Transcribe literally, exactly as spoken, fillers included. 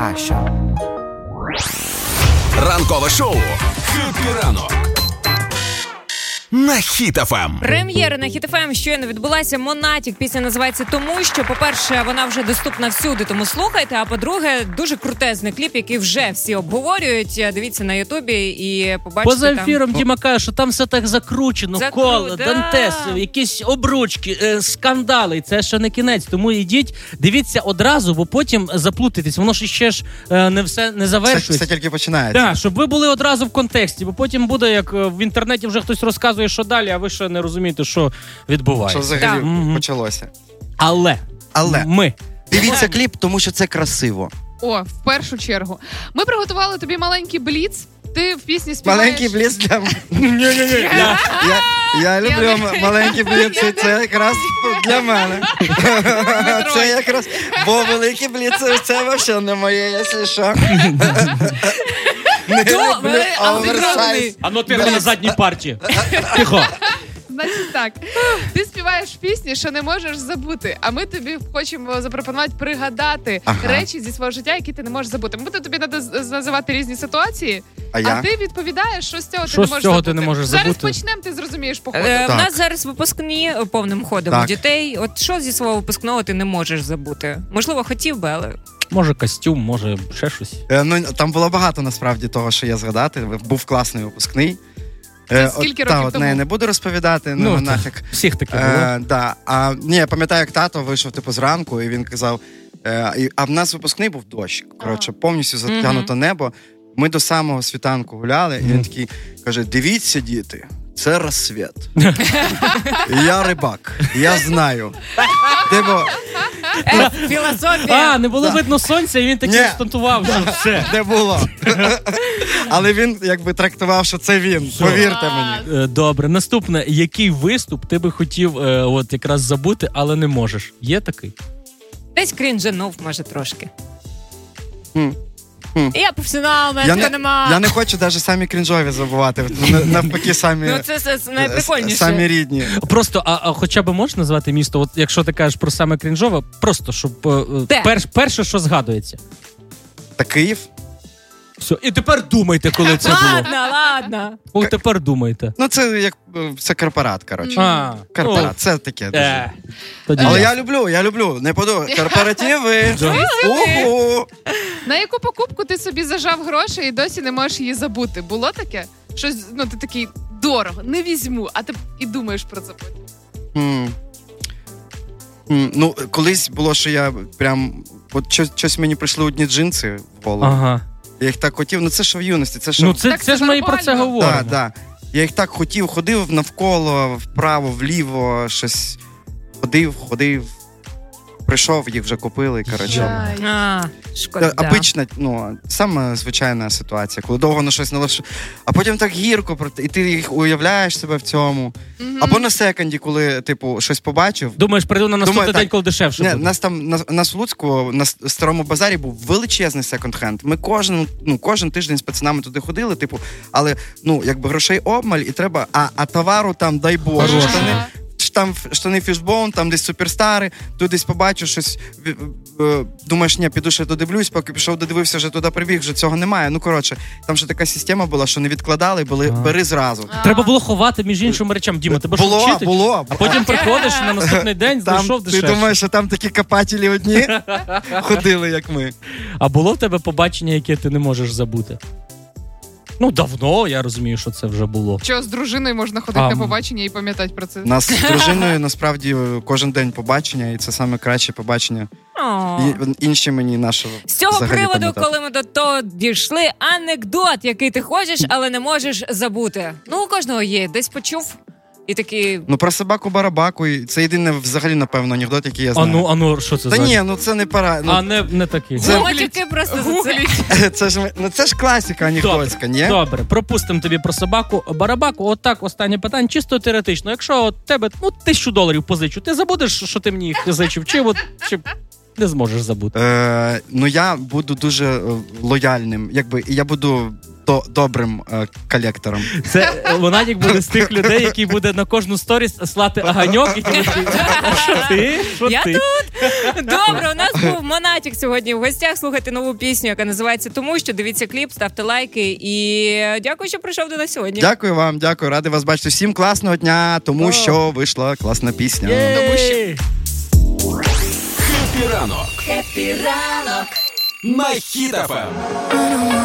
найкраща. Ранкове шоу «Хеппі ранок» на Хіт еф ем. Прем'єра на Хіт еф ем щойно відбулася. Монатік. Пісня називається «Тому що», по-перше, вона вже доступна всюди, тому слухайте. А по-друге, дуже крутезний кліп, який вже всі обговорюють. Дивіться на Ютубі і побачите. Поза ефіром там... Діма каже, що там все так закручено. Закру... Коло, да. Дантес, якісь обручки, е, скандали. Це ще не кінець. Тому ідіть, дивіться одразу, бо потім заплутаєтесь. Воно ж ще ж е, не все не завершується. Все, все тільки починається. Так, щоб ви були одразу в контексті, бо потім буде, як в інтернеті вже хтось розказує, що далі, а ви ще не розумієте, що відбувається. Що взагалі так. почалося. Але, Але ми. Дивіться кліп, тому що це красиво. О, в першу чергу. Ми приготували тобі маленький бліц. Ти в пісні співаєш... Маленький бліц для... Ні-ні-ні. Я, я, я люблю Я м- маленький бліц, і це якраз для мене. Це якраз... Бо великий бліц, це взагалі не моє, якщо що. Не люблю оверсайз. А ну тихо на задній парті. Тихо. Значить так, ти співаєш в пісні, що не можеш забути, а ми тобі хочемо запропонувати пригадати ага. речі зі свого життя, які ти не можеш забути. Ми будемо тобі називати різні ситуації, а, а я? ти відповідаєш, що з цього що ти не можеш цього забути. Ти не можеш Зараз забути? почнемо, ти зрозумієш по ходу. Е, в нас зараз випускні повним ходом так. у дітей. От що зі свого випускного ти не можеш забути? Можливо, хотів би, але... Може костюм, може ще щось. Е, ну, там було багато, насправді, того, що я згадати. Був класний випускний. Це скільки от, років та, тому? Не, не буду розповідати, ну, ну нафіг. Всіх таке було. Е, да. А, ні, я пам'ятаю, як тато вийшов типу, зранку, і він казав, е, і, а в нас випускний був дощ. Коротше, повністю затягнуто mm-hmm. небо. Ми до самого світанку гуляли, mm-hmm. і він такий каже, дивіться, діти, це розсвіт. Я рибак, я знаю. Типу, Е, філософія. А, не було Да. видно сонця, і він такий стантував, що все. не було. Але він якби трактував, що це він, повірте мені. Е, Добре, наступне. Який виступ ти би хотів е, от якраз забути, але не можеш? Є такий? Десь крінжанув, може, трошки. Хм. Хм. Я професіонал, мене Я такого не, нема. я не хочу навіть самі крінжові забувати. Навпаки, самі, Ну, це, це найприкольніше. самі рідні. Просто, а, а хоча б можеш назвати місто, от якщо ти кажеш про саме крінжове, просто, щоб е, перш, перше, що згадується. Та Київ? Все, і тепер думайте, коли це було. Ладно, ладно. О, тепер думайте. Ну, це як е, це корпорат, коротше. А, Корпорат, о, це таке. Дуже. Е, тоді Але я. я люблю, я люблю. Не подумай. Корпоративи. Уху. На яку покупку ти собі зажав гроші і досі не можеш її забути? Було таке? Щось, ну ти такий, дорого, не візьму, а ти і думаєш про це потім. М. М, Ну, колись було, що я прям... От щось, щось мені прийшли одні джинси в голову. Ага. Я їх так хотів. Ну, це що в юності, це що... Ну, це, Так це це ж ми і про це нормально. говоримо. Так, так. Я їх так хотів, ходив навколо, вправо, вліво, щось ходив, ходив. Прийшов, їх вже купили, коротше. Яй. А, шкода. Та, Обична, ну, сама звичайна ситуація, коли довго на щось налиш... А потім так гірко, і ти їх уявляєш себе в цьому. Мгм. Або на секунді, коли, типу, щось побачив. Думаєш, прийду на наступний Думаю, день, так. коли дешевше Не, буде. нас там, на, нас в Луцьку, на с- старому базарі був величезний секонд-хенд. Ми кожен, ну, кожен тиждень з пацанами туди ходили, типу, але, ну, якби грошей обмаль, і треба, а, а товару там, дай Боже, Хорошого. штани, ш- там ф- штани фішбоун, там десь суперстари, тут десь побачив щось, в- в- думаєш, ні, піду ще додивлюсь, поки пішов, додивився, вже туди прибіг, вже цього немає. Ну, коротше, там ще така система була, що не відкладали, були, А. бери зразу. Треба було ховати між іншими речами. Діма, тебе ж Було, вчити? було. А потім приходиш на наступний день, Там, знайшов ти дешевше. думаєш, що там такі копателі одні ходили, як ми. А було в тебе побачення, яке ти не можеш забути? Ну, давно, я розумію, що це вже було. Що, з дружиною можна ходити А, на побачення і пам'ятати про це? У нас з дружиною насправді кожен день побачення, і це саме краще побачення. О. І, інші мені нашого. З цього взагалі приводу, пам'ятати. коли ми до того дійшли, анекдот, який ти хочеш, але не можеш забути. Ну, у кожного є. Десь почув і такий... Ну про собаку-барабаку, і це єдине взагалі, напевно, анекдот, який я А знаю. ну, а ну, що це Та за... ні, ну це не пора. Ну, А не, не такий. Це- Ну, матюки просто за це. це, ж, ну, це ж класика анекдотська, ні? Добре, пропустимо тобі про собаку барабаку. Отак, останнє питання, чисто теоретично. Якщо от тебе ну, тисячу доларів позичу, ти забудеш, що ти мені їх позичив? Чи от чи не зможеш забути? Е, ну я буду дуже е, лояльним. Якби, і я буду до, добрим е, колектором. Це Монатік буде з тих людей, який буде на кожну сторіс слати аганьок, і ти такий, а що ти? Що Я ти? тут. Добре, у нас був Монатік сьогодні в гостях. Слухайте нову пісню, яка називається «Тому що». Дивіться кліп, ставте лайки. І дякую, що прийшов до нас сьогодні. Дякую вам, дякую. Радий вас бачити. Всім класного дня, тому О. що вийшла класна пісня. Тому що... Хеппі ранок. Хеппі ранок. На Хіт еф ем.